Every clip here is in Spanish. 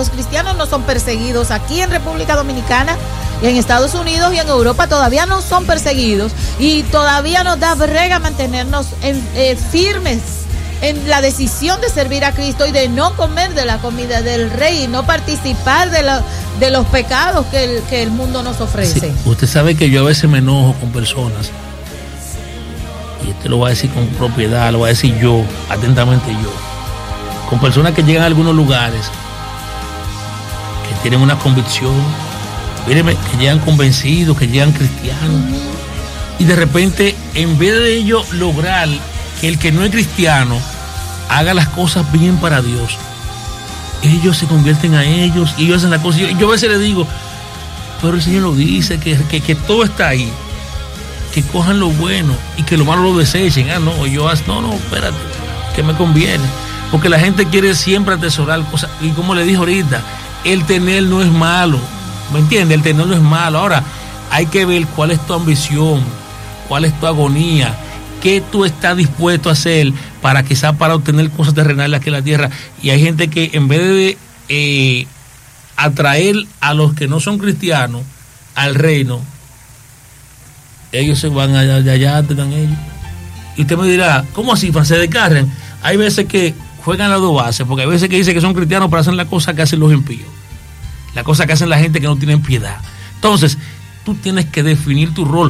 los cristianos no son perseguidos aquí en República Dominicana, y en Estados Unidos y en Europa todavía no son perseguidos, y todavía nos da brega mantenernos firmes en la decisión de servir a Cristo y de no comer de la comida del Rey y no participar de los pecados que el mundo nos ofrece. Sí, usted sabe que yo a veces me enojo con personas, y este lo voy a decir con propiedad, lo voy a decir yo, atentamente yo, con personas que llegan a algunos lugares que tienen una convicción, míreme, que llegan convencidos, que llegan cristianos, y de repente, en vez de ellos lograr que el que no es cristiano haga las cosas bien para Dios, ellos se convierten a ellos y ellos hacen las cosas. Yo a veces les digo, pero el Señor lo dice, que todo está ahí, que cojan lo bueno y que lo malo lo desechen. No, espérate, que me conviene, porque la gente quiere siempre atesorar cosas, y como le dije ahorita, el tener no es malo, ¿me entiendes? El tener no es malo. Ahora hay que ver cuál es tu ambición, cuál es tu agonía, qué tú estás dispuesto a hacer para obtener cosas terrenales aquí en la tierra. Y hay gente que en vez de atraer a los que no son cristianos al reino, ellos se van allá, tengan ellos. Y usted me dirá, ¿cómo así? Se descargan. Hay veces que juegan las dos bases, porque hay veces que dicen que son cristianos para hacer la cosa que hacen los impíos, la cosa que hacen la gente que no tienen piedad. Entonces, tú tienes que definir tu rol.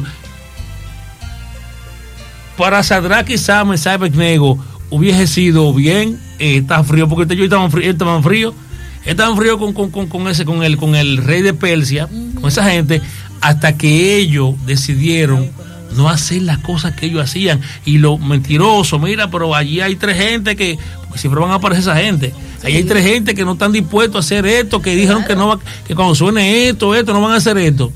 Para Sadrach, Mesach y Abednego hubiese sido bien, está frío, porque ellos estaban fríos con el rey de Persia, con esa gente, hasta que ellos decidieron no hacer las cosas que ellos hacían. Y lo mentiroso, mira, pero allí hay 3 gente que, porque siempre van a aparecer esa gente, allí hay 3 gente que no están dispuestos a hacer esto, que dijeron que no, que cuando suene esto no van a hacer esto.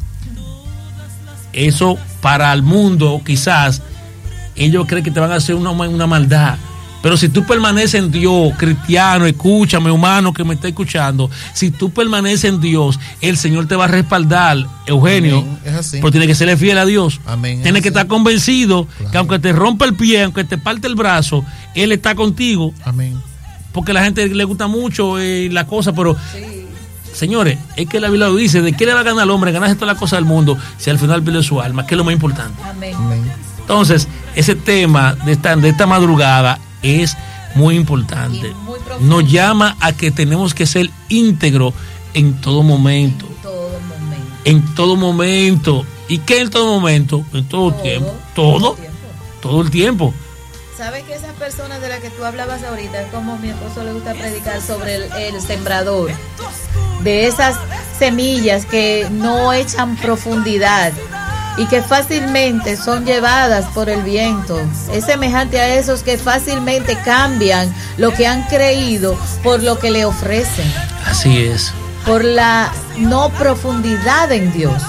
Eso para el mundo quizás ellos creen que te van a hacer una maldad, pero si tú permaneces en Dios, cristiano, escúchame, humano que me está escuchando, si tú permaneces en Dios, el Señor te va a respaldar, Eugenio. Amén. Es así. Pero tiene que serle fiel a Dios. Amén. Tienes que estar convencido, claro, que aunque te rompa el pie, aunque te parte el brazo, Él está contigo. Amén. Porque a la gente le gusta mucho la cosa, pero sí, señores, es que la Biblia lo dice, ¿de qué le va a ganar al hombre ganarse todas las cosas del mundo si al final pierde su alma? Que es lo más importante. Amén. Amén. Entonces, ese tema de esta madrugada es muy importante. Nos llama a que tenemos que ser íntegros en todo momento. En todo momento. ¿Y qué en todo momento? En todo tiempo. Todo el tiempo. ¿Sabes que esas personas de las que tú hablabas ahorita, es como mi esposo le gusta predicar sobre el sembrador? De esas semillas que no echan profundidad y que fácilmente son llevadas por el viento. Es semejante a esos que fácilmente cambian lo que han creído por lo que le ofrecen. Así es. Por la no profundidad en Dios,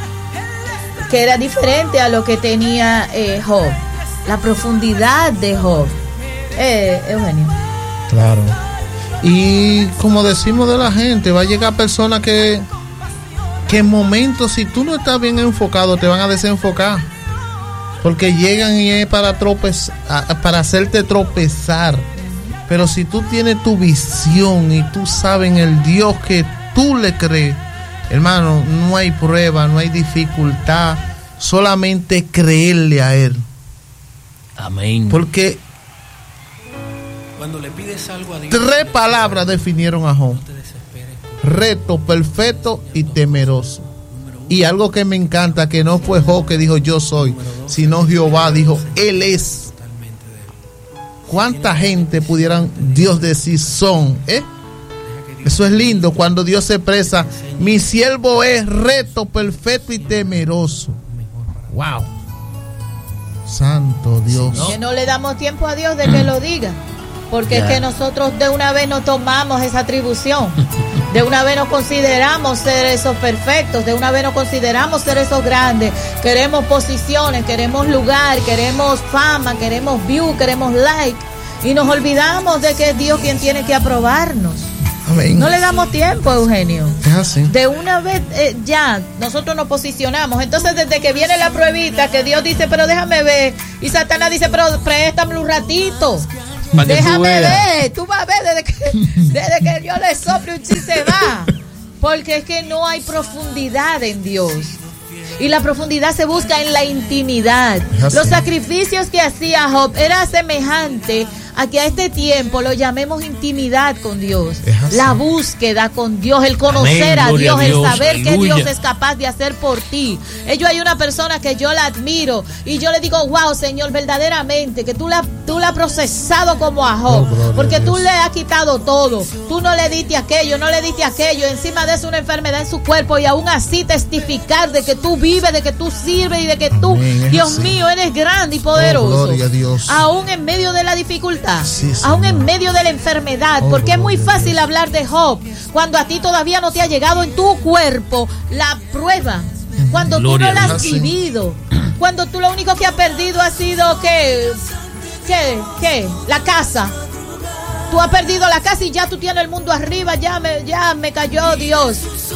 que era diferente a lo que tenía Job. La profundidad de Job. Eugenio. Claro. Y como decimos de la gente, va a llegar personas que en momentos, si tú no estás bien enfocado, te van a desenfocar, porque llegan y es para para hacerte tropezar. Pero si tú tienes tu visión y tú sabes en el Dios que tú le crees, hermano, no hay prueba, no hay dificultad, solamente creerle a Él. Amén. Porque cuando le pides algo a Dios, 3 palabras definieron a Job: recto, perfecto y temeroso. Y algo que me encanta, que no fue Job que dijo yo soy, sino Jehová dijo Él es. ¿Cuánta gente pudieran Dios decir son? Eso es lindo cuando Dios se expresa: mi siervo es recto, perfecto y temeroso. Wow. Santo Dios. Que no le damos tiempo a Dios de que lo diga, porque es que nosotros de una vez nos tomamos esa atribución, de una vez nos consideramos ser esos perfectos, de una vez nos consideramos ser esos grandes, queremos posiciones, queremos lugar, queremos fama, queremos view, queremos like, y nos olvidamos de que es Dios quien tiene que aprobarnos. Amén. No le damos tiempo, Eugenio. Es así. De una vez ya nosotros nos posicionamos. Entonces, desde que viene la pruebita, que Dios dice, pero déjame ver, y Satanás dice, pero préstamelo un ratito. Déjame ver, tú vas a ver desde que yo le sople un chiste se va. Porque es que no hay profundidad en Dios. Y la profundidad se busca en la intimidad. Los sacrificios que hacía Job era semejante a que a este tiempo lo llamemos intimidad con Dios. La búsqueda con Dios, el conocer a Dios, el saber que Dios es capaz de hacer por ti. Hay una persona que yo la admiro y yo le digo, wow, Señor, verdaderamente que tú la has procesado como a Job, porque tú le has quitado todo. Tú no le diste aquello, encima de eso una enfermedad en su cuerpo, y aún así testificar de que tú vives, de que tú sirves y de que tú, Dios mío, eres grande y poderoso. Gloria a Dios. Aún en medio de la dificultad. Sí, aún en medio de la enfermedad, porque es muy fácil hablar de Job cuando a ti todavía no te ha llegado en tu cuerpo la prueba, cuando tú no la has vivido, cuando tú lo único que has perdido ha sido la casa. Tú has perdido la casa y ya tú tienes el mundo arriba, ya me cayó Dios.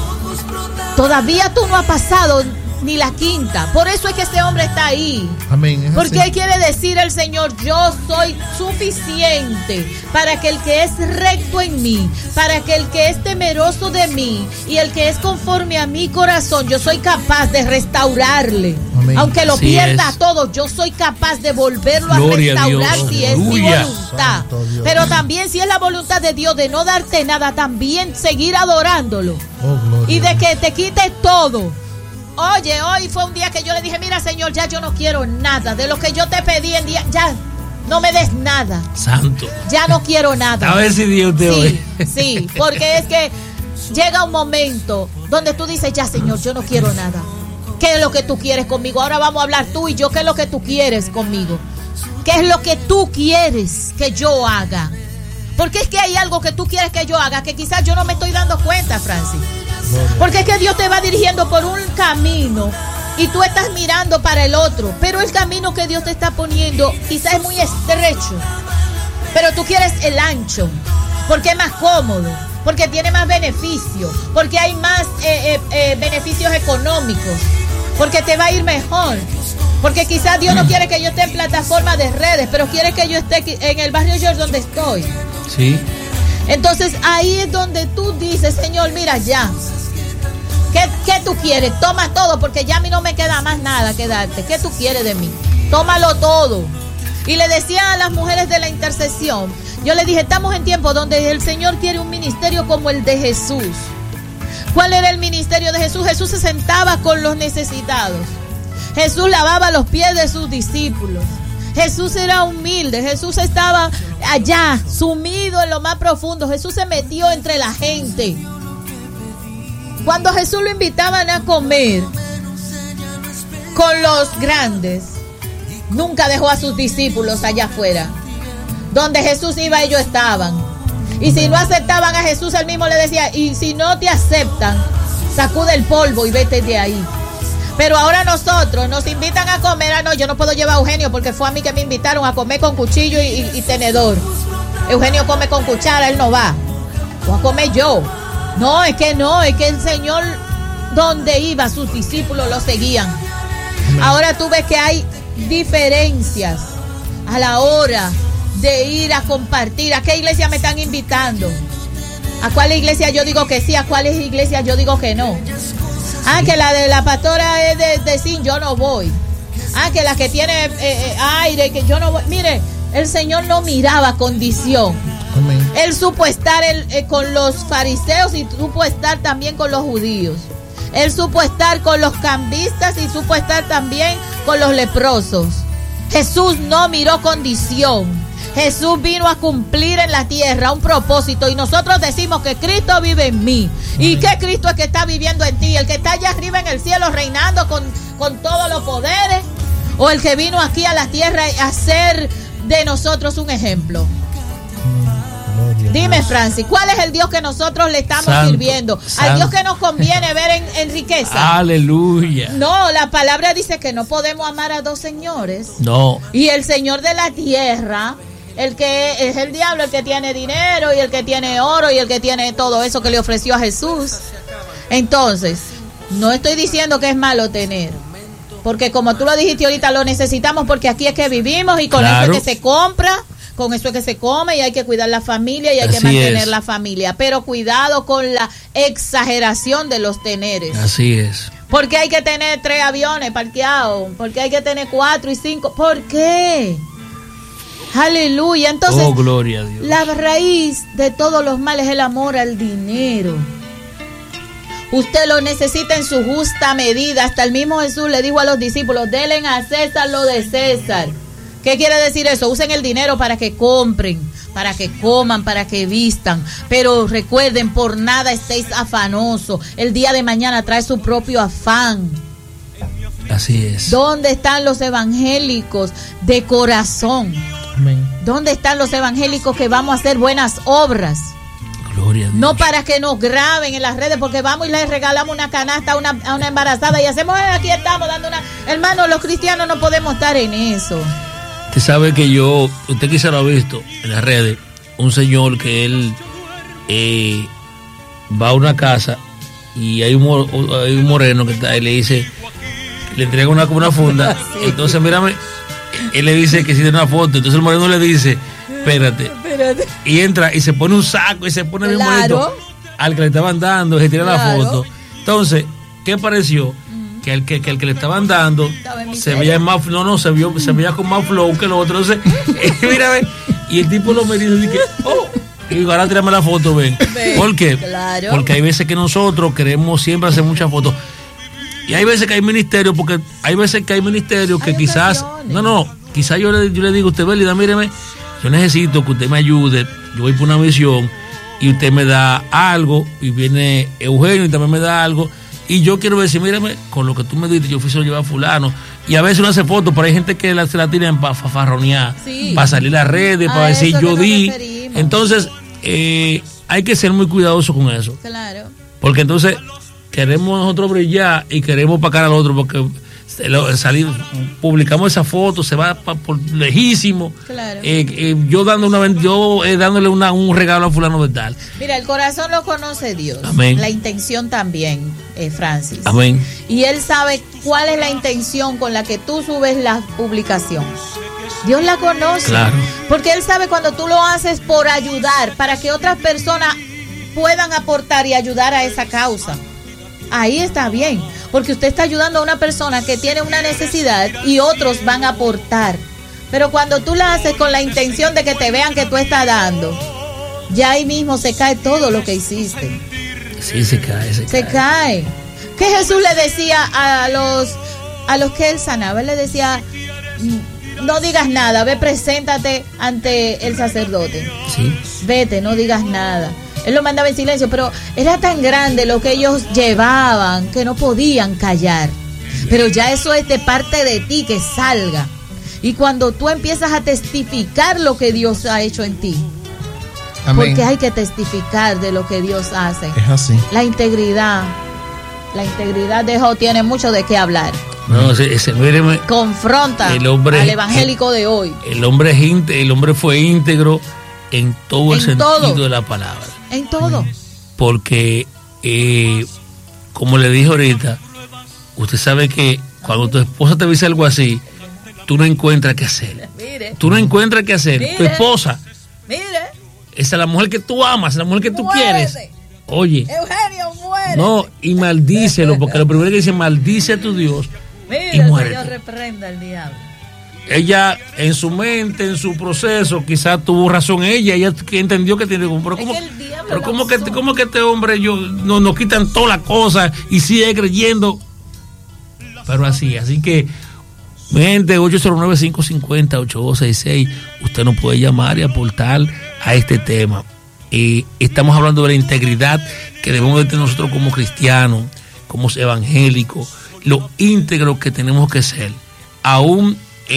Todavía tú no has pasado ni la quinta. Por eso es que este hombre está ahí. Amén. Porque ahí quiere decir el Señor, yo soy suficiente para que el que es recto en mí, para que el que es temeroso de mí y el que es conforme a mi corazón, yo soy capaz de restaurarle. Amén. Aunque lo pierda todo, yo soy capaz de volverlo Gloria a restaurar a si es mi voluntad. Pero también si es la voluntad de Dios de no darte nada, también seguir adorándolo. Y de que te quite todo. Oye, hoy fue un día que yo le dije, mira, Señor, ya yo no quiero nada de lo que yo te pedí en día, ya no me des nada. Santo. Ya no quiero nada. A ver si Dios te oye. Sí, porque es que llega un momento donde tú dices, ya, Señor, yo no quiero nada. ¿Qué es lo que tú quieres conmigo? Ahora vamos a hablar tú y yo, ¿qué es lo que tú quieres conmigo? ¿Qué es lo que tú quieres que yo haga? Porque es que hay algo que tú quieres que yo haga que quizás yo no me estoy dando cuenta, Francis. Porque es que Dios te va dirigiendo por un camino y tú estás mirando para el otro, pero el camino que Dios te está poniendo quizás es muy estrecho, pero tú quieres el ancho, porque es más cómodo, porque tiene más beneficios, porque hay más beneficios económicos, porque te va a ir mejor, porque quizás Dios no quiere que yo esté en plataforma de redes, pero quiere que yo esté en el barrio George donde estoy. Sí. Entonces ahí es donde tú dices, Señor, mira ya, ¿qué tú quieres? Toma todo, porque ya a mí no me queda más nada que darte. ¿Qué tú quieres de mí? Tómalo todo. Y le decía a las mujeres de la intercesión, yo le dije, estamos en tiempo donde el Señor quiere un ministerio como el de Jesús. ¿Cuál era el ministerio de Jesús? Jesús se sentaba con los necesitados. Jesús lavaba los pies de sus discípulos. Jesús era humilde, Jesús estaba allá, sumido en lo más profundo. Jesús se metió entre la gente. Cuando Jesús lo invitaban a comer con los grandes, nunca dejó a sus discípulos allá afuera. Donde Jesús iba, ellos estaban. Y si no aceptaban a Jesús, él mismo le decía, y si no te aceptan, sacude el polvo y vete de ahí. Pero ahora nosotros nos invitan a comer. No, yo no puedo llevar a Eugenio porque fue a mí que me invitaron a comer con cuchillo y tenedor. Eugenio come con cuchara, él no va. Voy a comer yo. No, es que el Señor donde iba, sus discípulos lo seguían. Ahora tú ves que hay diferencias a la hora de ir a compartir. ¿A qué iglesia me están invitando? ¿A cuál iglesia yo digo que sí? ¿A cuáles iglesias yo digo que no? Que la de la pastora es de Sin, yo no voy. Que la que tiene aire, que yo no voy. Mire, el Señor no miraba condición. Amén. Él supo estar con los fariseos y supo estar también con los judíos. Él supo estar con los cambistas y supo estar también con los leprosos. Jesús no miró condición. Jesús vino a cumplir en la tierra un propósito y nosotros decimos que Cristo vive en mí. ¿Y qué Cristo es que está viviendo en ti? ¿El que está allá arriba en el cielo reinando con todos los poderes? ¿O el que vino aquí a la tierra a hacer de nosotros un ejemplo? Dime, Francis, ¿cuál es el Dios que nosotros le estamos sirviendo? Al Dios que nos conviene ver en riqueza. Aleluya. No, la palabra dice que no podemos amar a dos señores. No. Y el Señor de la tierra, el que es el diablo, el que tiene dinero y el que tiene oro y el que tiene todo eso que le ofreció a Jesús. Entonces, no estoy diciendo que es malo tener, porque como tú lo dijiste ahorita, lo necesitamos porque aquí es que vivimos y con eso es que se compra, con eso es que se come y hay que cuidar la familia y hay Así que mantener es. la familia. Pero cuidado con la exageración de los teneres. Así es. ¿Por qué hay que tener 3 aviones parqueados? ¿Por qué hay que tener 4 y 5? ¿Por qué? Aleluya. Entonces, Oh, gloria a Dios. la raíz de todos los males es el amor al dinero. Usted lo necesita en su justa medida. Hasta el mismo Jesús le dijo a los discípulos, denle a César lo de César. ¿Qué quiere decir eso? Usen el dinero para que compren, para que coman, para que vistan. Pero recuerden, por nada estéis afanosos. El día de mañana trae su propio afán. Así es. ¿Dónde están los evangélicos de corazón? Amén. ¿Dónde están los evangélicos que vamos a hacer buenas obras? Gloria a Dios. No para que nos graben en las redes, porque vamos y les regalamos una canasta a una embarazada y hacemos, aquí estamos dando una... Hermano, los cristianos no podemos estar en eso. Usted sabe que usted quizá lo ha visto en las redes, un señor que él va a una casa y hay un moreno que está ahí, le dice, le entrega una funda, Sí. entonces mírame, él le dice que si tiene una foto, entonces el moreno le dice, espérate, y entra y se pone un saco y se pone bien Claro. bonito al que le estaban dando y se tira la Claro. foto. Entonces, ¿qué pareció? Que el que le estaban dando Estaba en se miseria. veía más, se veía con más flow que lo otro. Entonces, mira, ven, y el tipo lo me dice que, oh, y digo, ahora tírame la foto, ven. Ven, ¿Por qué? claro. Porque hay veces que nosotros queremos siempre hacer muchas fotos. Y hay veces que hay ministerios, porque hay veces que hay ministerios que Hay quizás, ocasiones. quizás yo le digo a usted, Belida, míreme, yo necesito que usted me ayude, yo voy por una misión y usted me da algo, y viene Eugenio y también me da algo, y yo quiero decir, mírame, con lo que tú me diste, yo fui a llevar a fulano, y a veces uno hace fotos, pero hay gente que se la tiran para farronear, Sí. para salir a las redes, para decir eso yo que nos di. referimos. Entonces, hay que ser muy cuidadosos con eso. Claro. Porque entonces queremos nosotros brillar y queremos opacar al otro porque publicamos esa foto, se va por lejísimo. Claro. Yo dándole un regalo a fulano de tal. Mira, el corazón lo conoce Dios. Amén. La intención también, Francis. Amén. Y Él sabe cuál es la intención con la que tú subes la publicación. Dios la conoce. Claro. Porque Él sabe cuando tú lo haces por ayudar, para que otras personas puedan aportar y ayudar a esa causa. Ahí está bien, porque usted está ayudando a una persona que tiene una necesidad y otros van a aportar. Pero cuando tú la haces con la intención de que te vean que tú estás dando, ya ahí mismo se cae todo lo que hiciste. Sí, se cae. Se cae. ¿Qué Jesús le decía a los que Él sanaba? Él le decía, no digas nada, ve, preséntate ante el sacerdote. Sí. Vete, no digas nada. Él lo mandaba en silencio, pero era tan grande lo que ellos llevaban que no podían callar. Pero ya eso es de parte de ti, que salga. Y cuando tú empiezas a testificar lo que Dios ha hecho en ti, Amén. porque hay que testificar de lo que Dios hace. Es así. La integridad de Job tiene mucho de qué hablar. No, míreme, Confronta el hombre- al evangélico de hoy. el hombre fue íntegro en todo el En sentido todo. de la palabra. En todo. Porque, como le dije ahorita, usted sabe que cuando tu esposa te dice algo así, tú no encuentras qué hacer. Mire, Tú no encuentras qué hacer. Tu Mire. esposa, mire. esa es la mujer que tú amas, la mujer que tú Muérete. quieres. Oye, Eugenio, muere. no, y maldícelo, porque lo primero que dice, maldice a tu Dios. Mire, y el muérete. Señor reprenda al diablo. Ella, en su mente, en su proceso, quizás tuvo razón ella que entendió que tiene. Pero Es ¿cómo, que el diablo pero la cómo que este hombre nos quitan todas las cosas y sigue creyendo? Pero así que, mi gente, 809-550-8266, usted nos puede llamar y aportar a este tema. Estamos hablando de la integridad que debemos de tener nosotros como cristianos, como evangélicos, lo íntegros que tenemos que ser. Aún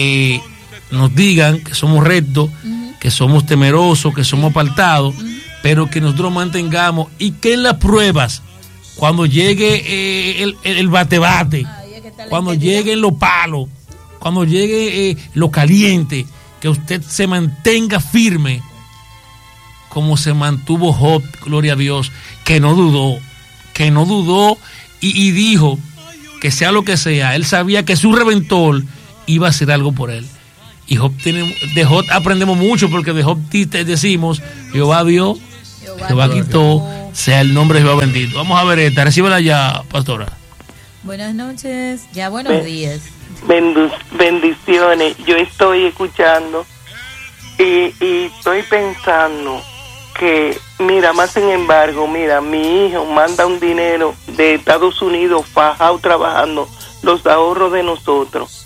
nos digan que somos rectos, que somos temerosos, que somos apartados, pero que nosotros mantengamos y que en las pruebas, cuando llegue el bate-bate, Ahí es que está la cuando integridad. lleguen los palos, cuando llegue lo caliente, que usted se mantenga firme, como se mantuvo Job, gloria a Dios, que no dudó y dijo que sea lo que sea, él sabía que su redentor iba a hacer algo por él. Y Job de Job aprendemos mucho, porque de Job decimos: Jehová dio, Jehová quitó, sea el nombre de Jehová bendito. Vamos a ver esta, recíbela ya, pastora. Buenas noches, ya buenos días. Bendiciones. Yo estoy escuchando y estoy pensando que, mira, más sin embargo, mira, mi hijo manda un dinero de Estados Unidos fajado trabajando los ahorros de nosotros,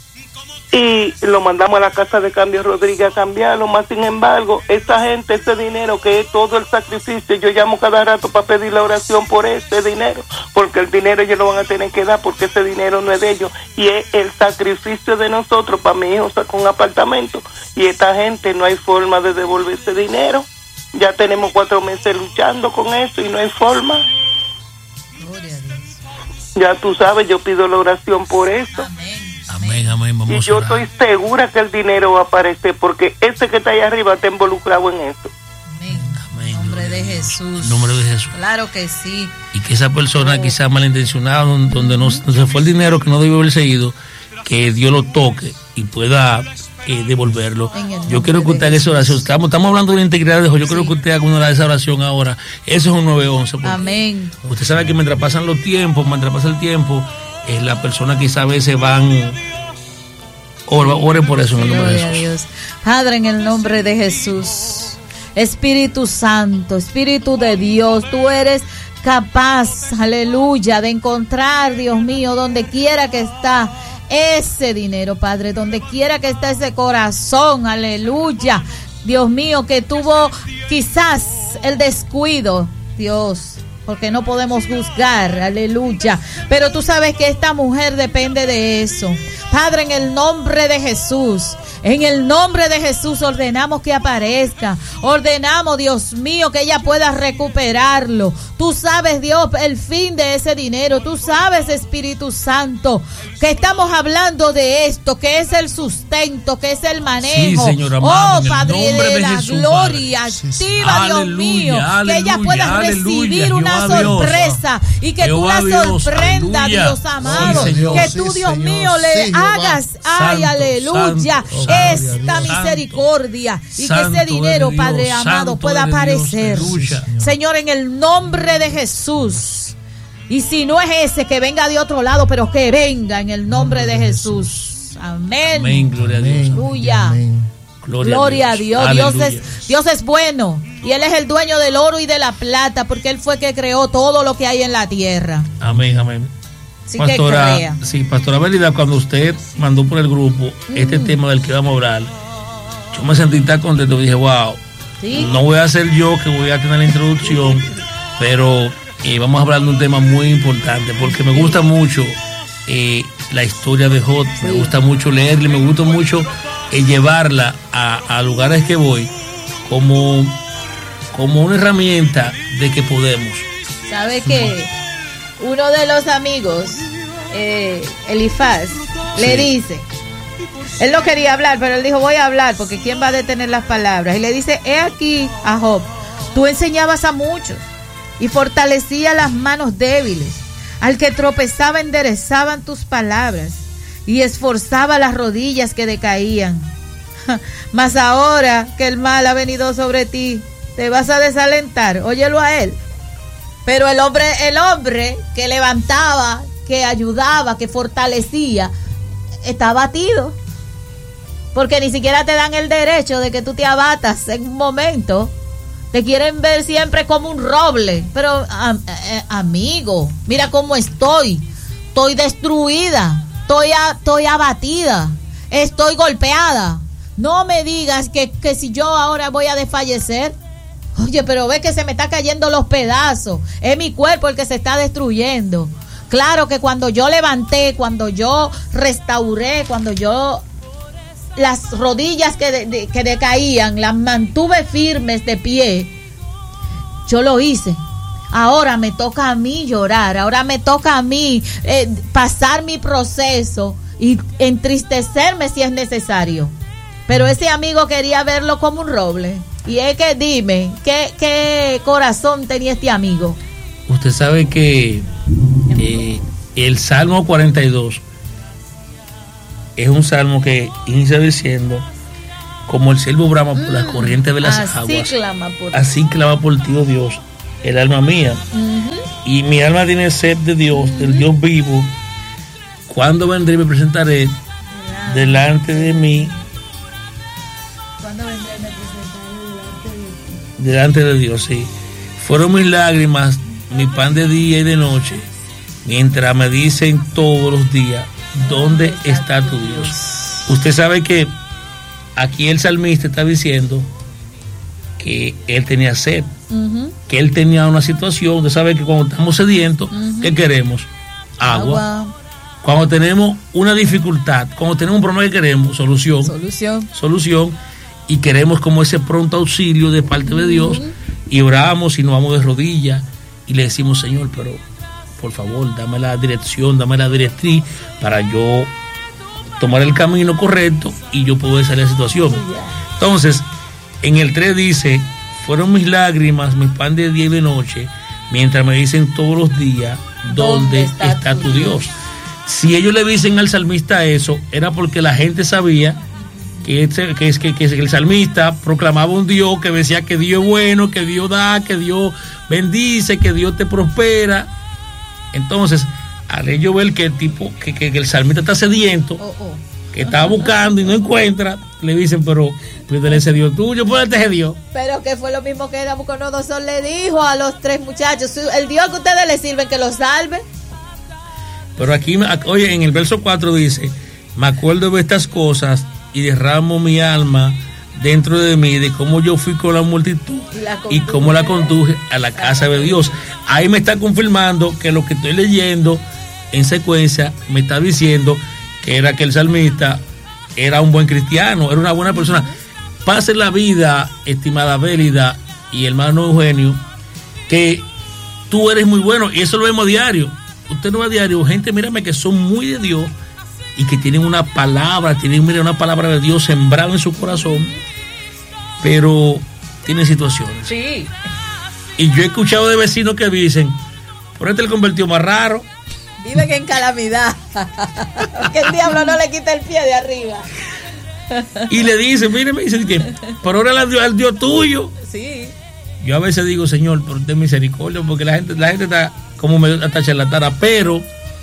y lo mandamos a la casa de cambio Rodríguez a cambiarlo. Más sin embargo, esa gente, ese dinero que es todo el sacrificio, yo llamo cada rato para pedir la oración por ese dinero, porque el dinero ellos lo van a tener que dar, porque ese dinero no es de ellos, y es el sacrificio de nosotros. Para mi hijo sacó un apartamento, y esta gente no hay forma de devolver ese dinero. Ya tenemos 4 meses luchando con eso y no hay forma. Gloria a Dios. Ya tú sabes, yo pido la oración por eso. Amén, amén. Vamos y yo estoy segura que el dinero va a aparecer, porque ese que está ahí arriba está involucrado en eso. Amén. Amén. Nombre de Jesús. Nombre de Jesús. Claro que sí. Y que esa persona quizás malintencionada, donde no se fue el dinero que no debió haber seguido, que Dios lo toque y pueda devolverlo. Yo quiero que usted haga esa oración. Estamos hablando de la integridad de Dios. Yo quiero que usted haga una de esa oración ahora. Eso es un 911. Amén. Usted sabe que mientras pasan los tiempos, mientras pasa el tiempo, la persona quizás a veces van. Ore por eso en el nombre de Jesús. Dios. Padre, en el nombre de Jesús, Espíritu Santo, Espíritu de Dios, tú eres capaz, aleluya, de encontrar, Dios mío, donde quiera que está ese dinero, Padre, donde quiera que está ese corazón, aleluya, Dios mío, que tuvo quizás el descuido, Dios, porque no podemos juzgar, aleluya, pero tú sabes que esta mujer depende de eso. Padre, en el nombre de Jesús, ordenamos que aparezca, ordenamos, Dios mío, que ella pueda recuperarlo. Tú sabes, Dios, el fin de ese dinero, tú sabes, Espíritu Santo, que estamos hablando de esto, que es el sustento, que es el manejo. Sí, Señor amado, Padre de la Jesús, gloria, activa, Dios mío, que ella pueda recibir una sorpresa y que tú la sorprendas, Dios amado, que tú, Dios mío, le hagas, ay, aleluya, esta misericordia, y que ese dinero, Padre amado, pueda aparecer, Señor, en el nombre de Jesús. Y si no es ese, que venga de otro lado, pero que venga en el nombre de Jesús. Amén. Amén, gloria a Dios. Aleluya. Gloria a Dios. Dios es bueno, y Él es el dueño del oro y de la plata, porque Él fue el que creó todo lo que hay en la tierra. Amén, amén. Así Pastora, que sí, Pastora Belida, cuando usted mandó por el grupo este tema del que vamos a hablar, yo me sentí tan contento. Dije, wow, ¿sí? No voy a ser yo que voy a tener la introducción, pero vamos a hablar de un tema muy importante, porque me gusta mucho la historia de Job, me gusta mucho leerla, me gusta mucho llevarla a lugares que voy como una herramienta de que podemos. ¿Sabe qué? Uno de los amigos, Elifaz, le dice, él no quería hablar, pero él dijo, voy a hablar, porque ¿quién va a detener las palabras? Y le dice, he aquí a Job, tú enseñabas a muchos y fortalecías las manos débiles, al que tropezaba enderezaban tus palabras y esforzaba las rodillas que decaían. Mas ahora que el mal ha venido sobre ti, te vas a desalentar. Óyelo a él. Pero el hombre que levantaba, que ayudaba, que fortalecía, está abatido. Porque ni siquiera te dan el derecho de que tú te abatas en un momento. Te quieren ver siempre como un roble. Pero, amigo, mira cómo estoy. Estoy destruida. Estoy abatida. Estoy golpeada. No me digas que si yo ahora voy a desfallecer. Oye, pero ve que se me está cayendo los pedazos. Es mi cuerpo el que se está destruyendo. Claro que cuando yo levanté, cuando yo restauré, cuando yo las rodillas que decaían, las mantuve firmes de pie, yo lo hice. Ahora me toca a mí llorar, ahora me toca a mí pasar mi proceso y entristecerme si es necesario. Pero ese amigo quería verlo como un roble. Y es que dime, ¿qué corazón tenía este amigo? Usted sabe que el Salmo 42 es un salmo que inicia diciendo: como el ciervo brama por la corriente de las aguas, así clama por ti, oh Dios, el alma mía. Y mi alma tiene sed de Dios, del Dios vivo. ¿Cuándo vendré y me presentaré delante de mí? ¿Cuándo vendré y me presentaré delante de Dios? Sí. Fueron mis lágrimas, mi pan de día y de noche, mientras me dicen todos los días: ¿dónde está tu Dios? Usted sabe que aquí el salmista está diciendo que él tenía sed, que él tenía una situación. Usted sabe que cuando estamos sedientos, ¿qué queremos? Agua. Cuando tenemos una dificultad, cuando tenemos un problema, que queremos solución, y queremos como ese pronto auxilio de parte de Dios, y oramos y nos vamos de rodillas y le decimos: Señor, pero por favor, dame la dirección, dame la directriz para yo tomar el camino correcto y yo poder salir de la situación. Entonces, en el 3 dice: fueron mis lágrimas, mi pan de día y de noche, mientras me dicen todos los días: ¿dónde está tu Dios? Si ellos le dicen al salmista eso, era porque la gente sabía que el salmista proclamaba un Dios que decía que Dios es bueno, que Dios da, que Dios bendice, que Dios te prospera. Entonces, al ellos ver que el salmista está sediento, que está buscando y no encuentra, le dicen: pero pídele ese Dios tuyo, ponete ese Dios. Pero que fue lo mismo que Nabucodonosor le dijo a los 3 muchachos: el Dios que ustedes le sirven, que los salve. Pero aquí, oye, en el verso 4 dice: me acuerdo de estas cosas y derramo mi alma dentro de mí, de cómo yo fui con la multitud y cómo la conduje a la casa de Dios. Ahí me está confirmando que lo que estoy leyendo en secuencia me está diciendo que era que el salmista era un buen cristiano, era una buena persona. Pase la vida, estimada Bélida y hermano Eugenio, que tú eres muy bueno, y eso lo vemos a diario. Usted no va a diario, gente, mírame, que son muy de Dios y que tienen una palabra, una palabra de Dios sembrada en su corazón, pero tienen situaciones. Sí. Y yo he escuchado de vecinos que dicen: por este le convirtió más raro. Viven en calamidad. Que el diablo no le quita el pie de arriba. Y le dicen: mire, me dicen que por ahora al Dios tuyo. Sí. Yo a veces digo: Señor, por ten misericordia, porque la gente está como medio hasta charlatana. Pero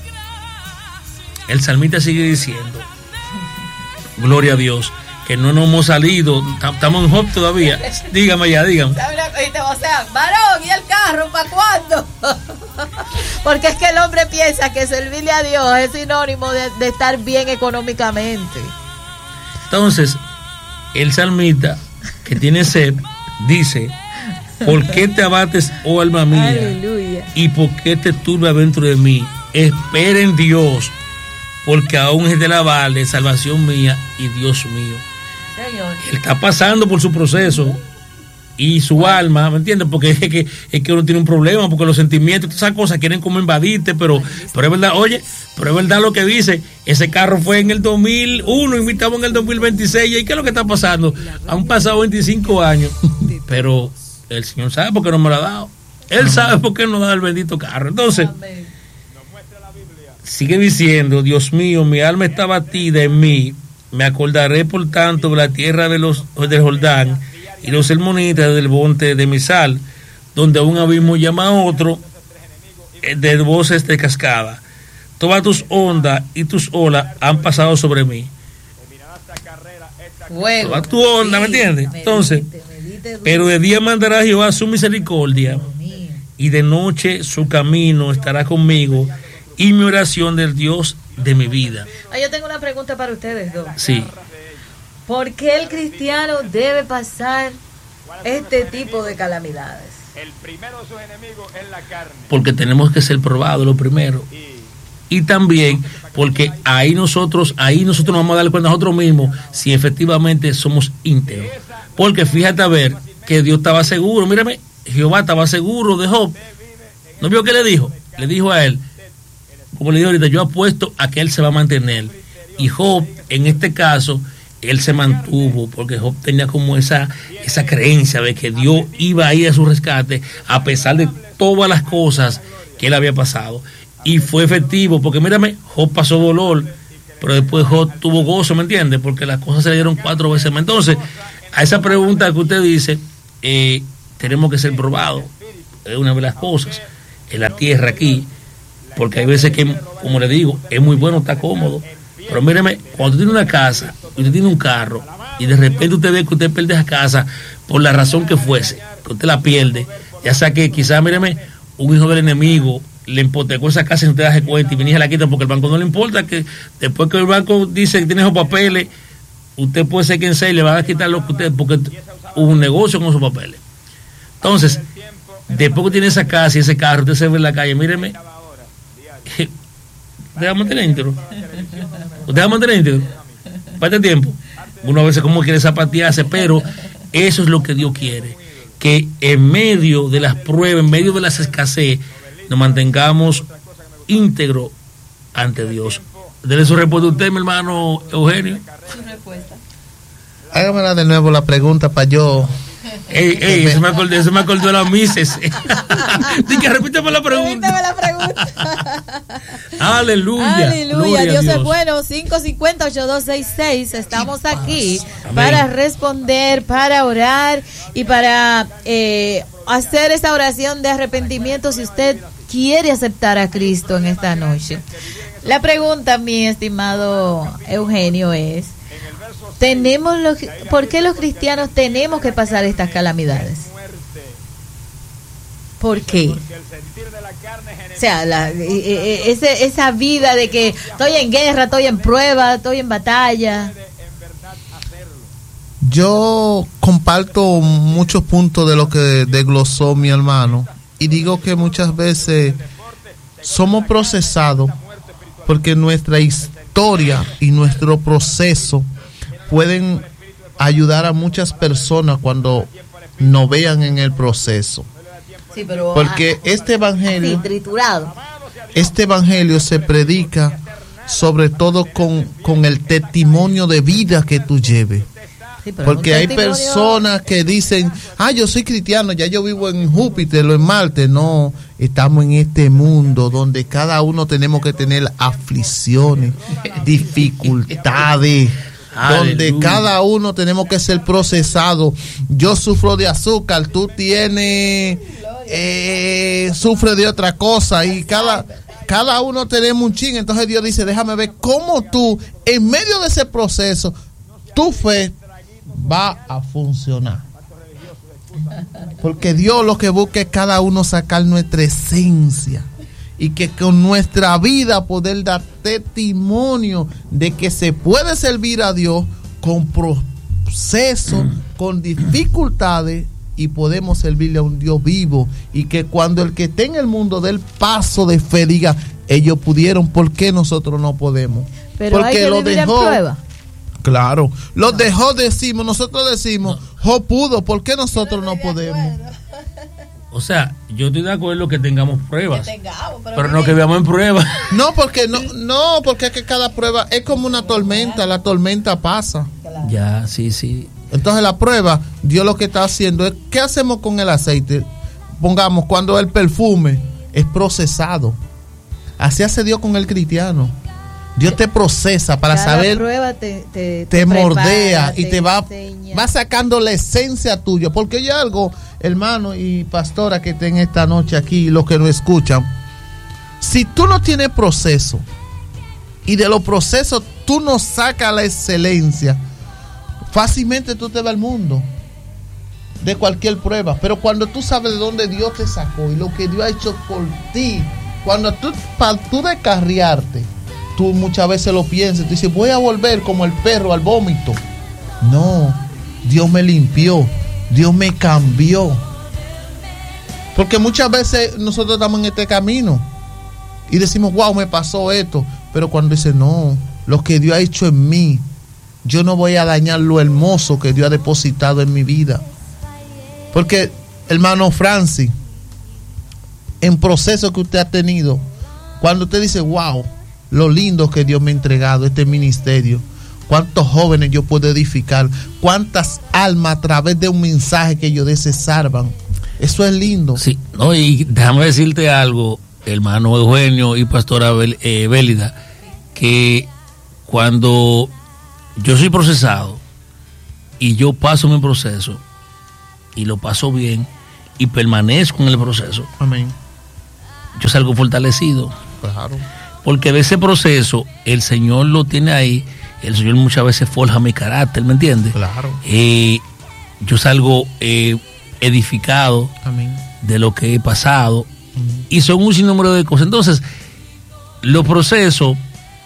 el salmista sigue diciendo: gloria a Dios, que no nos hemos salido, estamos en Job todavía. Dígame. O sea, varón, ¿y el carro para cuándo? Porque es que el hombre piensa que servirle a Dios es sinónimo de estar bien económicamente. Entonces, el salmista, que tiene sed, dice: ¿por qué te abates, oh alma mía? Aleluya. ¿Y por qué te turba dentro de mí? Espera en Dios, porque aún es de la vale, salvación mía y Dios mío. Señor. Él está pasando por su proceso y su alma, ¿me entiendes? Porque es que uno tiene un problema, porque los sentimientos, todas esas cosas quieren como invadirte, pero es verdad, oye, pero es verdad lo que dice: ese carro fue en el 2001 y estamos en el 2026, ¿y qué es lo que está pasando? Han pasado 25 años, pero el Señor sabe por qué no me lo ha dado. Él sabe por qué no da el bendito carro. Entonces, sigue diciendo: Dios mío, mi alma está batida en mí. Me acordaré, por tanto, de la tierra del Jordán y los hermonitas del monte de Misal, donde un abismo llama a otro, de voces de cascada. Todas tus ondas y tus olas han pasado sobre mí. Toda tu onda, ¿me entiendes? Entonces, pero de día mandará Jehová su misericordia, y de noche su camino estará conmigo, y mi oración del Dios de mi vida. Yo tengo una pregunta para ustedes dos. Sí. ¿Por qué el cristiano debe pasar este tipo de calamidades? El primero de sus enemigos es la carne. Porque tenemos que ser probados, lo primero. Y también porque ahí nosotros nos vamos a dar cuenta a nosotros mismos si efectivamente somos íntegros. Porque fíjate a ver que Dios estaba seguro, mírame, Jehová estaba seguro de Job. ¿No vio qué le dijo? Le dijo a él, como le digo ahorita, yo apuesto a que él se va a mantener. Y Job, en este caso, él se mantuvo, porque Job tenía como esa creencia de que Dios iba a ir a su rescate, a pesar de todas las cosas que él había pasado. Y fue efectivo, porque mírame, Job pasó dolor, pero después Job tuvo gozo, ¿me entiendes? Porque las cosas se le dieron 4 veces más. Entonces, a esa pregunta que usted dice, tenemos que ser probados. Es una de las cosas en la tierra aquí, porque hay veces que, como le digo, es muy bueno estar cómodo, pero míreme, cuando usted tiene una casa y usted tiene un carro y de repente usted ve que usted pierde esa casa por la razón que fuese, que usted la pierde, ya sea que quizás, míreme, un hijo del enemigo le hipotecó esa casa y no te das cuenta y viene y se la quita porque el banco no le importa, que después que el banco dice que tiene esos papeles, usted puede ser quien sea y le van a quitar lo que usted, porque hubo un negocio con esos papeles. Entonces, después que tiene esa casa y ese carro, usted se ve en la calle, míreme, ¿usted va a mantener íntegro? ¿Usted va a mantener íntegro? Para este tiempo. Uno a veces como quiere zapatearse, pero eso es lo que Dios quiere, que en medio de las pruebas, en medio de las escasez, nos mantengamos íntegros ante Dios. Dele su respuesta a usted, mi hermano Eugenio. Su respuesta. Hágamela de nuevo la pregunta para yo. Eso me acordó de la Mises. Dice, repítame la pregunta. Aleluya. Aleluya. Dios es bueno. 550-8266. Estamos aquí para responder, para orar y para hacer esa oración de arrepentimiento si usted quiere aceptar a Cristo en esta noche. La pregunta, mi estimado Eugenio, es: ¿por qué los cristianos tenemos que pasar estas calamidades? ¿Por qué? O sea, esa vida de que estoy en guerra, estoy en prueba, estoy en batalla. Yo comparto muchos puntos de lo que desglosó mi hermano y digo que muchas veces somos procesados porque nuestra historia y nuestro proceso pueden ayudar a muchas personas cuando nos vean en el proceso. Sí, pero porque este evangelio, triturado. Este evangelio se predica sobre todo con el testimonio de vida que tú lleves. Sí, porque hay personas que dicen, yo soy cristiano, ya yo vivo en Júpiter o en Marte. No, estamos en este mundo donde cada uno tenemos que tener aflicciones, dificultades, donde cada uno tenemos que ser procesados. Yo sufro de azúcar, tú tienes, sufre de otra cosa y cada uno tenemos un chin. Entonces Dios dice, déjame ver cómo tú, en medio de ese proceso, tu fe va a funcionar. Porque Dios lo que busca es cada uno sacar nuestra esencia y que con nuestra vida poder dar testimonio de que se puede servir a Dios con procesos, con dificultades, y podemos servirle a un Dios vivo, y que cuando el que esté en el mundo dé el paso de fe diga, ellos pudieron, ¿por qué nosotros no podemos? Pero porque hay que vivir en prueba. Claro, los dejó, nosotros decimos, Job pudo, ¿por qué nosotros no podemos? O sea, yo estoy de acuerdo que tengamos pruebas, pero no que veamos en pruebas. No, porque porque es que cada prueba es como una tormenta, la tormenta pasa. Ya, sí. Entonces la prueba, Dios lo que está haciendo es, ¿qué hacemos con el aceite? Pongamos, cuando el perfume es procesado, así hace Dios con el cristiano. Dios te procesa para cada saber, prueba te mordea prepara, y te va sacando la esencia tuya. Porque hay algo, hermano y pastora que estén esta noche aquí, los que nos escuchan, si tú no tienes proceso y de los procesos tú no sacas la excelencia, fácilmente tú te vas al mundo de cualquier prueba. Pero cuando tú sabes de dónde Dios te sacó y lo que Dios ha hecho por ti, cuando para tú descarriarte, tú muchas veces lo piensas, tú dices, voy a volver como el perro al vómito. No, Dios me limpió, Dios me cambió. Porque muchas veces nosotros estamos en este camino y decimos, wow, me pasó esto. Pero cuando dice, no, lo que Dios ha hecho en mí, yo no voy a dañar lo hermoso que Dios ha depositado en mi vida. Porque, hermano Francis, en proceso que usted ha tenido, cuando usted dice, wow, lo lindo que Dios me ha entregado, este ministerio, cuántos jóvenes yo puedo edificar, cuántas almas a través de un mensaje que yo dé se salvan. Eso es lindo. Sí, no, y déjame decirte algo, hermano Eugenio y pastora Bélida, que cuando yo soy procesado y yo paso mi proceso y lo paso bien y permanezco en el proceso, Amén. yo salgo fortalecido. Claro. Porque de ese proceso el Señor lo tiene ahí, el Señor muchas veces forja mi carácter, ¿me entiendes? Claro. Yo salgo edificado Amén. de lo que he pasado, y son un sinnúmero de cosas. Entonces, los procesos,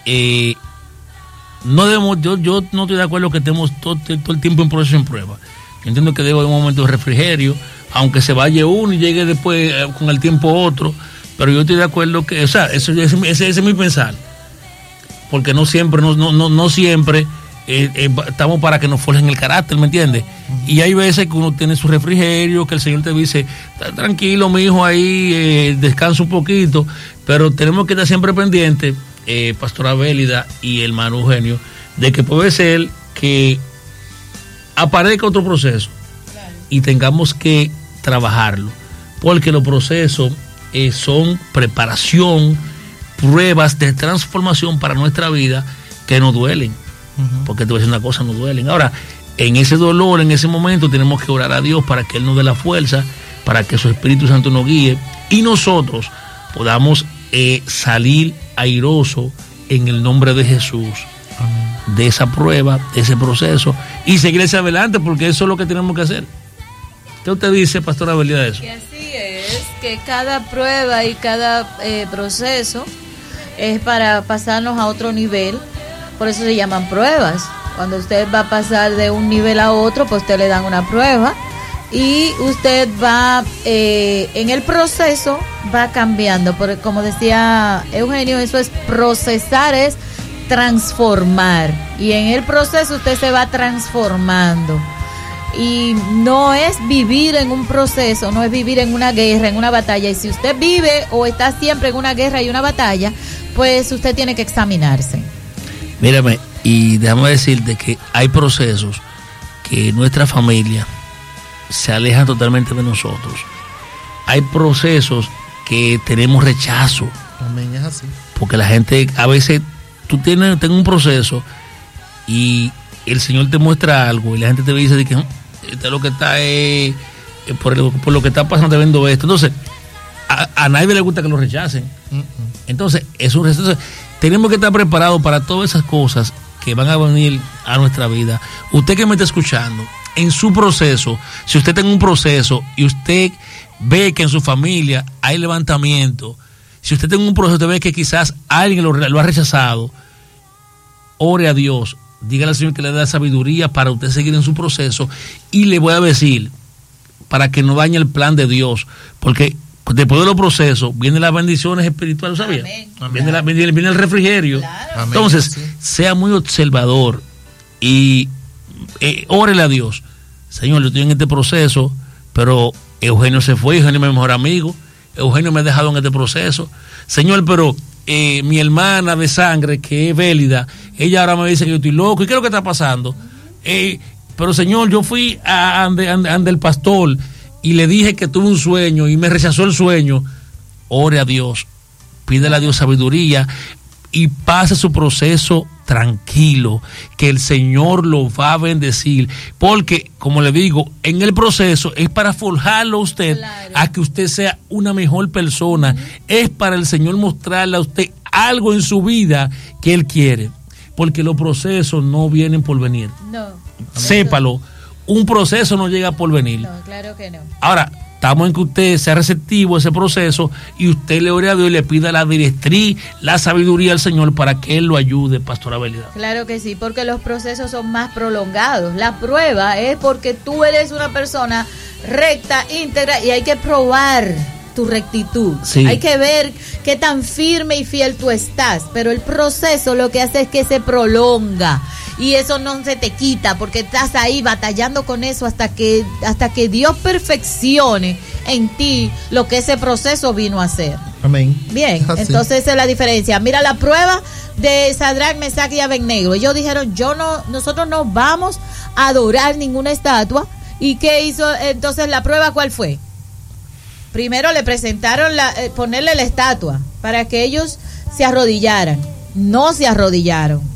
no debemos, yo no estoy de acuerdo que estemos todo el tiempo en proceso, en prueba. Yo entiendo que debo de un momento de refrigerio, aunque se vaya uno y llegue después con el tiempo otro, pero yo estoy de acuerdo que, o sea, ese es mi pensar, porque no siempre, no siempre estamos para que nos forjen el carácter, ¿me entiendes? Y hay veces que uno tiene su refrigerio, que el Señor te dice, tranquilo, mi hijo, ahí descansa un poquito, pero tenemos que estar siempre pendientes, Pastora Bélida y hermano Eugenio, de que puede ser que aparezca otro proceso y tengamos que trabajarlo, porque los procesos son preparación, pruebas de transformación para nuestra vida que nos duelen. Porque te voy a decir una cosa, nos duelen. Ahora, en ese dolor, en ese momento, tenemos que orar a Dios para que Él nos dé la fuerza, para que su Espíritu Santo nos guíe y nosotros podamos salir airoso en el nombre de Jesús. Amén. De esa prueba, de ese proceso y seguir hacia adelante, porque eso es lo que tenemos que hacer. ¿Qué usted dice, Pastora Bélida, de eso? Que así es, que cada prueba y cada proceso es para pasarnos a otro nivel. Por eso se llaman pruebas. Cuando usted va a pasar de un nivel a otro, pues usted le dan una prueba y usted va, en el proceso va cambiando. Porque como decía Eugenio, eso es procesar, es transformar. Y en el proceso usted se va transformando. Y no es vivir en un proceso, no es vivir en una guerra, en una batalla. Y si usted vive o está siempre en una guerra y una batalla, pues usted tiene que examinarse. Mírame, y déjame decirte que hay procesos que nuestra familia se aleja totalmente de nosotros. Hay procesos que tenemos rechazo. Amén, es así. Porque la gente, a veces, tú tienes un proceso y el Señor te muestra algo y la gente te dice que este lo que está por lo que está pasando, te vendo esto. Entonces, a nadie le gusta que lo rechacen. Entonces, es un rechazo. Tenemos que estar preparados para todas esas cosas que van a venir a nuestra vida. Usted que me está escuchando, en su proceso, si usted está en un proceso y usted ve que en su familia hay levantamiento, si usted está en un proceso, usted ve que quizás alguien lo ha rechazado, ore a Dios, dígale al Señor que le dé sabiduría para usted seguir en su proceso. Y le voy a decir, para que no dañe el plan de Dios, porque después de los procesos vienen las bendiciones espirituales, ¿sabía? Viene el refrigerio. Claro. Entonces, sí, sea muy observador y órele a Dios. Señor, yo estoy en este proceso, pero Eugenio se fue, Eugenio es mi mejor amigo, Eugenio me ha dejado en este proceso. Señor, pero mi hermana de sangre, que es Bélida, ella ahora me dice que yo estoy loco. ¿Y qué es lo que está pasando? Pero Señor, yo fui ante el pastor y le dije que tuve un sueño y me rechazó el sueño. Ore a Dios, pídele a Dios sabiduría y pase su proceso tranquilo, que el Señor lo va a bendecir, porque como le digo, en el proceso es para forjarlo a usted, claro, a que usted sea una mejor persona. Es para el Señor mostrarle a usted algo en su vida que Él quiere, porque los procesos no vienen por venir. No. Sépalo, un proceso no llega por venir. No, claro que no. Ahora, estamos en que usted sea receptivo a ese proceso y usted le ore a Dios y le pida la directriz, la sabiduría al Señor para que Él lo ayude, Pastora Bélida. Claro que sí, porque los procesos son más prolongados. La prueba es porque tú eres una persona recta, íntegra, y hay que probar tu rectitud. Sí. Hay que ver qué tan firme y fiel tú estás, pero el proceso lo que hace es que se prolonga. Y eso no se te quita, porque estás ahí batallando con eso hasta que Dios perfeccione en ti lo que ese proceso vino a hacer. Amén. Bien, entonces esa es la diferencia. Mira la prueba de Sadrac, Mesac y Abednego. Ellos dijeron, nosotros no vamos a adorar ninguna estatua. ¿Y qué hizo entonces la prueba? ¿Cuál fue? Primero le presentaron ponerle la estatua para que ellos se arrodillaran. No se arrodillaron.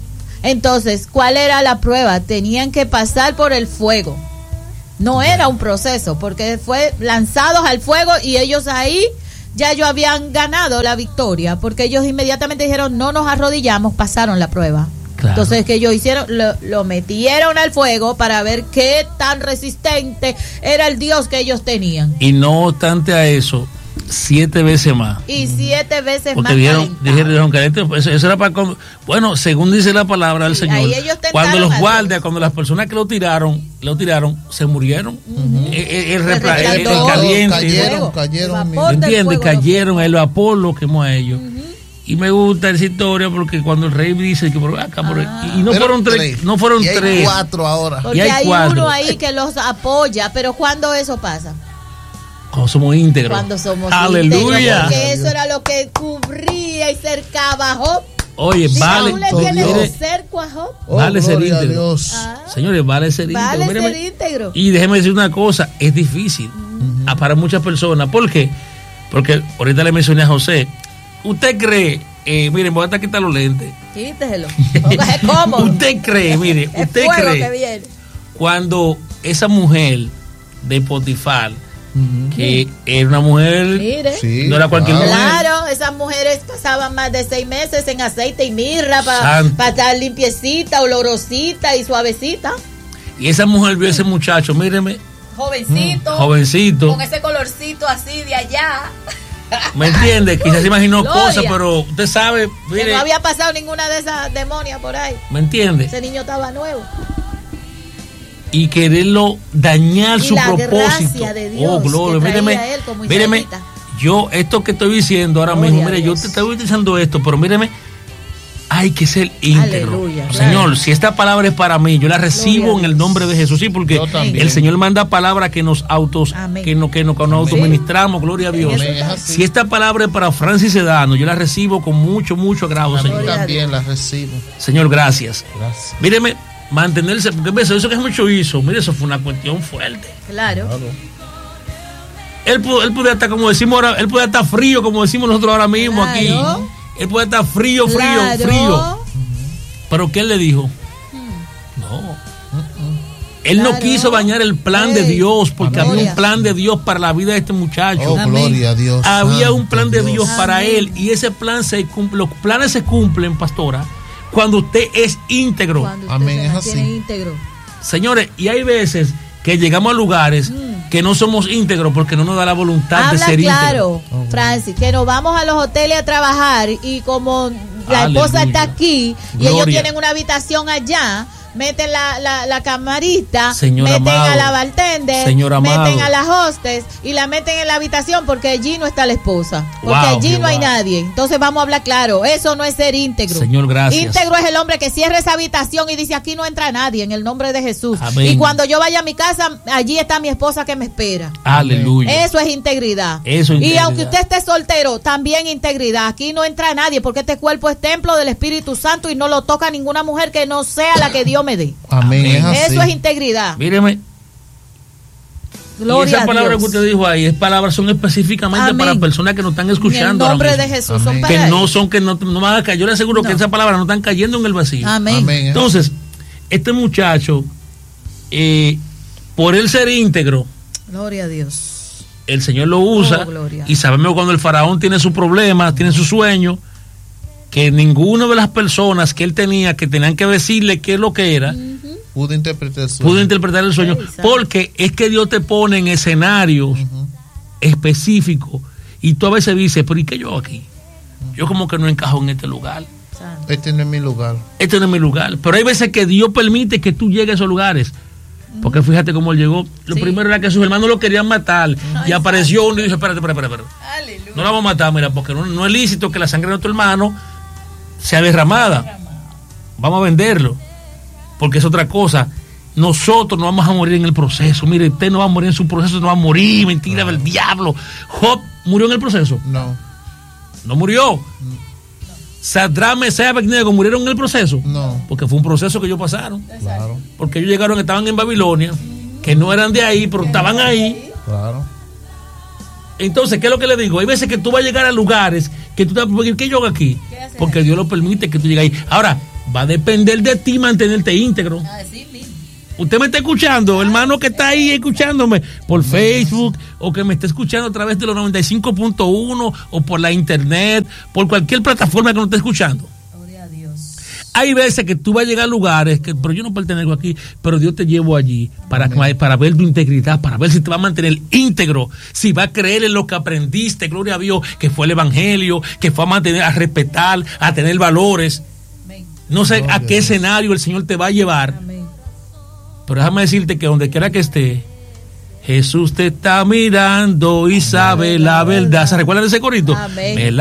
Entonces, ¿cuál era la prueba? Tenían que pasar por el fuego. No era un proceso, porque fue lanzados al fuego y ellos ahí ya ellos habían ganado la victoria, porque ellos inmediatamente dijeron, no nos arrodillamos, pasaron la prueba. Claro. Entonces, ¿qué ellos hicieron? Lo metieron al fuego para ver qué tan resistente era el Dios que ellos tenían. Y no obstante a eso, 7 veces más. Y 7 veces porque más. Dijeron que eso era para... Bueno, según dice la palabra del Señor, cuando los guardias, cuando las personas que lo tiraron, se murieron. El caliente. Cayeron. ¿Entiendes? Cayeron, el vapor lo quemó a ellos. Y me gusta esa historia porque cuando el rey dice que por acá, y no fueron tres, no fueron tres. Hay 4 ahora. Porque hay 4. Uno ahí que los apoya, pero ¿cuándo eso pasa? Cuando somos íntegros. Cuando somos ¡aleluya! Íntegros, porque eso era lo que cubría y cercaba a Job. Oye, vale. ¿Tú le tienes cerco a Job? Vale ser íntegro. Señores, vale ser íntegro. Vale ser íntegro. Y déjeme decir una cosa, es difícil para muchas personas. ¿Por qué? Porque ahorita le mencioné a José. ¿Usted cree? Miren, voy a quitar los lentes. Quíteselo. Póngase cómodo. ¿Usted cree? Mire, ¿usted cree que viene. Cuando esa mujer de Potifar, que era una mujer, no era cualquier mujer? Claro, esas mujeres pasaban más de 6 meses en aceite y mirra para estar limpiecita, olorosita y suavecita. Y esa mujer vio a ese muchacho, míreme. Jovencito. Con ese colorcito así de allá. ¿Me entiende? Quizás se imaginó cosas, pero usted sabe, mire, que no había pasado ninguna de esas demonias por ahí. ¿Me entiende? Ese niño estaba nuevo. Y quererlo dañar y su la propósito. Gracia de Dios, oh, gloria. Míreme, yo esto que estoy diciendo ahora mismo, mire, yo te estoy utilizando esto, pero míreme, hay que ser íntegro. Aleluya, Señor, claro. Si esta palabra es para mí, yo la recibo en el nombre de Jesús, sí, porque el Señor manda palabra que nos autoministramos, gloria a Dios. Si esta palabra es para Francis Sedano, yo la recibo con mucho agrado, Señor. Yo también la recibo. Señor, gracias. Míreme, mantenerse, porque eso que mucho hizo, mire, eso fue una cuestión fuerte. Claro. Él puede estar, como decimos ahora, él puede estar frío, como decimos nosotros ahora mismo aquí. Él puede estar frío. Pero ¿qué él le dijo? No. Él no quiso dañar el plan de Dios, porque había un plan de Dios para la vida de este muchacho. Oh, gloria a Dios. Había un plan de Dios para él, y ese plan se cumple. Los planes se cumplen, pastora, cuando usted es íntegro. Amén, es así. Íntegro. Señores, y hay veces que llegamos a lugares que no somos íntegros porque no nos da la voluntad de ser íntegros. Claro, Francis, que nos vamos a los hoteles a trabajar y como la esposa está aquí y ellos tienen una habitación allá, meten la camarita, Señor meten amado, a la bartender, meten a las hostes y la meten en la habitación porque allí no está la esposa, porque allí no hay nadie. Entonces vamos a hablar claro, eso no es ser íntegro. Señor, gracias. Íntegro es el hombre que cierra esa habitación y dice, aquí no entra nadie, en el nombre de Jesús. Amén. Y cuando yo vaya a mi casa, allí está mi esposa que me espera. Aleluya. Eso es integridad. Y aunque usted esté soltero, también integridad. Aquí no entra nadie porque este cuerpo es templo del Espíritu Santo y no lo toca ninguna mujer que no sea la que Dios me dé. Amén. Eso es integridad. Míreme. Gloria y esa palabra a Dios. Que usted dijo ahí, es palabras son específicamente para personas que nos están escuchando. En el nombre de Jesús. Son para que él. no son, que no van a caer. Yo le aseguro que esas palabras no están cayendo en el vacío. Amén. Entonces, este muchacho, por él ser íntegro, gloria a Dios, el Señor lo usa. Y sabemos cuando el faraón tiene sus problemas, tiene sus sueños, que ninguna de las personas que él tenía, que tenían que decirle qué es lo que era, pudo interpretar el sueño. Porque es que Dios te pone en escenarios específicos y tú a veces dices, pero ¿y qué yo hago aquí? Yo como que no encajo en este lugar. Este no es mi lugar. Este no es mi lugar. Pero hay veces que Dios permite que tú llegues a esos lugares. Porque fíjate cómo él llegó. Lo primero era que sus hermanos lo querían matar. Y apareció uno y dijo, espérate. No lo vamos a matar, mira, porque no es lícito que la sangre de nuestro hermano sea derramada. Vamos a venderlo. Porque es otra cosa. Nosotros no vamos a morir en el proceso. Mire, usted no va a morir en su proceso, no va a morir. Mentira del diablo. Job murió en el proceso. No murió. Sadrach, Mesach y Abednego murieron en el proceso. Porque fue un proceso que ellos pasaron. Claro. Porque ellos llegaron, estaban en Babilonia, que no eran de ahí, pero estaban ahí. Claro. Entonces, ¿qué es lo que le digo? Hay veces que tú vas a llegar a lugares que tú te vas a decir, ¿qué yo hago aquí? Porque Dios lo permite que tú llegues ahí. Ahora, va a depender de ti mantenerte íntegro. Así mismo. Usted me está escuchando, hermano que está ahí escuchándome por Facebook o que me está escuchando a través de los 95.1 o por la internet, por cualquier plataforma que nos esté escuchando. Gloria a Dios. Hay veces que tú vas a llegar a lugares que, pero yo no pertenezco aquí, pero Dios te llevo allí para ver tu integridad, para ver si te va a mantener íntegro, si va a creer en lo que aprendiste, gloria a Dios, que fue el evangelio, que fue a mantener, a respetar, a tener valores. Amén. No sé a qué escenario el Señor te va a llevar. Amén. Pero déjame decirte que donde quiera que esté, Jesús te está mirando y sabe la verdad. ¿Se recuerdan de ese corito? Amén. Me la